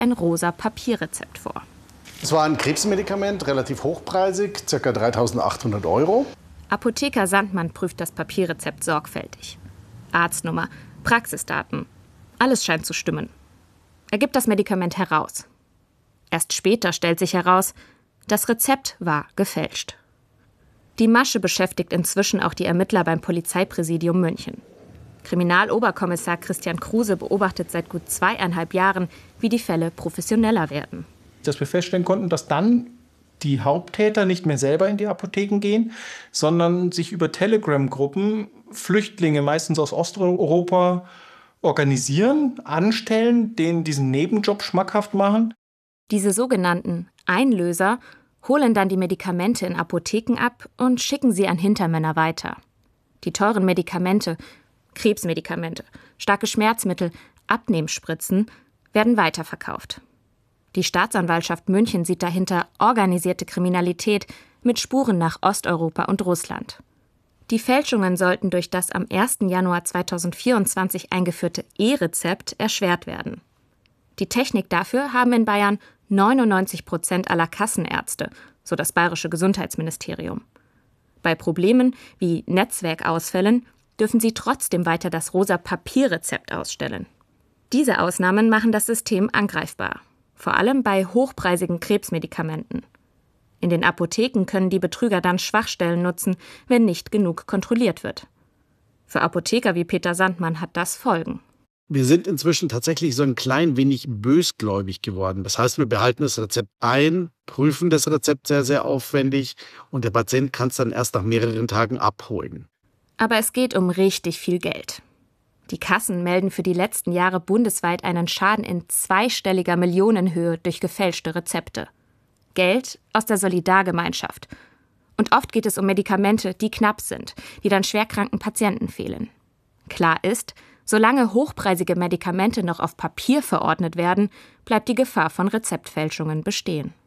ein rosa Papierrezept vor. Es war ein Krebsmedikament, relativ hochpreisig, ca. 3.800 €. Apotheker Sandmann prüft das Papierrezept sorgfältig. Arztnummer, Praxisdaten, alles scheint zu stimmen. Er gibt das Medikament heraus. Erst später stellt sich heraus, das Rezept war gefälscht. Die Masche beschäftigt inzwischen auch die Ermittler beim Polizeipräsidium München. Kriminaloberkommissar Christian Kruse beobachtet seit gut 2,5 Jahren, wie die Fälle professioneller werden. Dass wir feststellen konnten, dass dann die Haupttäter nicht mehr selber in die Apotheken gehen, sondern sich über Telegram-Gruppen Flüchtlinge, meistens aus Osteuropa, organisieren, anstellen, denen diesen Nebenjob schmackhaft machen. Diese sogenannten Einlöser holen dann die Medikamente in Apotheken ab und schicken sie an Hintermänner weiter. Die teuren Medikamente, Krebsmedikamente, starke Schmerzmittel, Abnehmspritzen werden weiterverkauft. Die Staatsanwaltschaft München sieht dahinter organisierte Kriminalität mit Spuren nach Osteuropa und Russland. Die Fälschungen sollten durch das am 1. Januar 2024 eingeführte E-Rezept erschwert werden. Die Technik dafür haben in Bayern 99% aller Kassenärzte, so das bayerische Gesundheitsministerium. Bei Problemen wie Netzwerkausfällen dürfen sie trotzdem weiter das rosa Papierrezept ausstellen. Diese Ausnahmen machen das System angreifbar. Vor allem bei hochpreisigen Krebsmedikamenten. In den Apotheken können die Betrüger dann Schwachstellen nutzen, wenn nicht genug kontrolliert wird. Für Apotheker wie Peter Sandmann hat das Folgen. Wir sind inzwischen tatsächlich so ein klein wenig bösgläubig geworden. Das heißt, wir behalten das Rezept ein, prüfen das Rezept sehr, sehr aufwendig und der Patient kann es dann erst nach mehreren Tagen abholen. Aber es geht um richtig viel Geld. Die Kassen melden für die letzten Jahre bundesweit einen Schaden in zweistelliger Millionenhöhe durch gefälschte Rezepte. Geld aus der Solidargemeinschaft. Und oft geht es um Medikamente, die knapp sind, die dann schwerkranken Patienten fehlen. Klar ist, solange hochpreisige Medikamente noch auf Papier verordnet werden, bleibt die Gefahr von Rezeptfälschungen bestehen.